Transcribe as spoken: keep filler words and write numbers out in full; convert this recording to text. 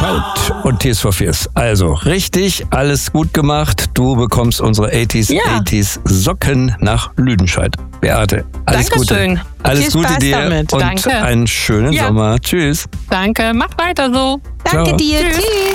Lüdenscheid und Tears for Fears. Also, richtig, alles gut gemacht. Du bekommst unsere achtziger Ja. achtziger Socken nach Lüdenscheid. Beate, alles Dankeschön. Gute. Alles Viel Gute Spaß dir damit. und Danke. einen schönen Ja. Sommer. Tschüss. Danke, mach weiter so. Danke Ciao. dir. Tschüss. Tschüss.